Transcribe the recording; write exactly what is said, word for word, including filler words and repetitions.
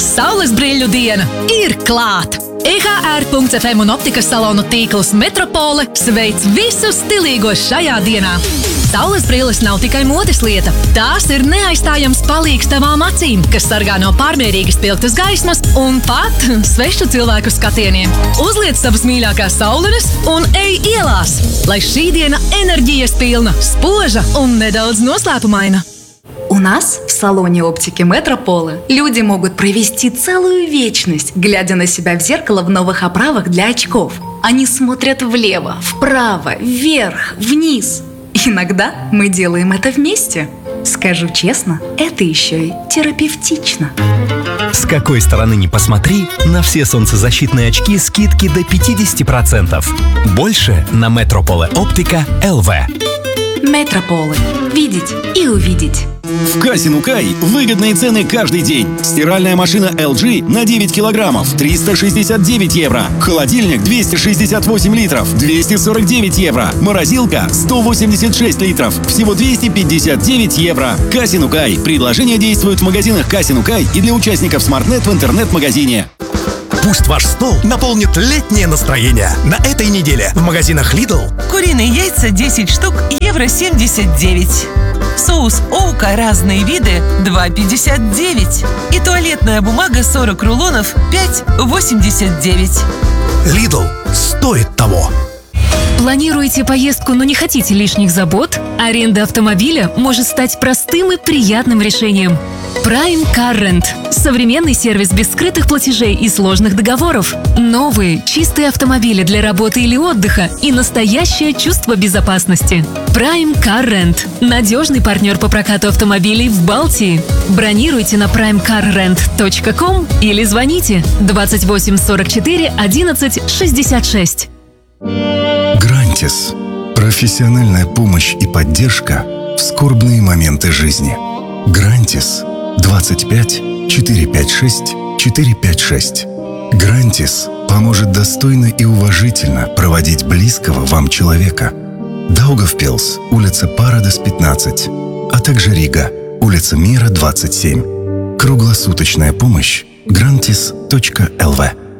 Saules brīļu diena ir klāt! E H R punkts F M un optikas salonu tīkls Metropole sveic visus stilīgos šajā dienā. Saules brilles nav tikai modes lieta. Tās ir neaizstājams palīgs tavām acīm, kas sargā no pārmērīgas spilgtas gaismas un pat svešu cilvēku skatieniem. Uzliec savas mīļākās saulenes un ej ielās, lai šī diena enerģijas pilna, spoža un nedaudz noslēpumaina. У нас в салоне оптики Метрополе люди могут провести целую вечность, глядя на себя в зеркало в новых оправах для очков. Они смотрят влево, вправо, вверх, вниз. Иногда мы делаем это вместе. Скажу честно, это еще и терапевтично. С какой стороны ни посмотри, на все солнцезащитные очки скидки до пятьдесят процентов. Больше на Метрополе Оптика эл ви. Метрополе. Видеть и увидеть. В Касин Укай выгодные цены каждый день. Стиральная машина эл джи на девять килограммов триста шестьдесят девять евро. Холодильник двести шестьдесят восемь литров двести сорок девять евро. Морозилка сто восемьдесят шесть литров всего двести пятьдесят девять евро. Касин Укай. Предложение действует в магазинах Касин Укай и для участников Смартнет в интернет-магазине. Пусть ваш стол наполнит летнее настроение. На этой неделе в магазинах Lidl куриные яйца десять штук, евро семьдесят девять. Соус Оука разные виды два пятьдесят девять. И туалетная бумага сорок рулонов пять восемьдесят девять. Lidl стоит того. Планируете поездку, но не хотите лишних забот? Аренда автомобиля может стать простым и приятным решением. Prime Car Rent – современный сервис без скрытых платежей и сложных договоров. Новые, чистые автомобили для работы или отдыха и настоящее чувство безопасности. Prime Car Rent – надежный партнер по прокату автомобилей в Балтии. Бронируйте на прайм кар рент точка ком или звоните двадцать восемь сорок четыре одиннадцать шестьдесят шесть. Грантис. Профессиональная помощь и поддержка в скорбные моменты жизни. Грантис. двадцать пять четыреста пятьдесят шесть четыреста пятьдесят шесть. Грантис поможет достойно и уважительно проводить близкого вам человека. Даугавпилс, улица Парадес пятнадцать, а также Рига, улица Мира двадцать семь. Круглосуточная помощь. грантис точка эл ви.